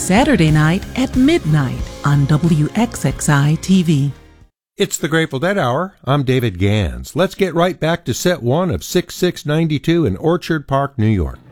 Saturday night at midnight on WXXI TV. It's the Grateful Dead Hour. I'm David Gans. Let's get right back to set one of 6692 in Orchard Park, New York.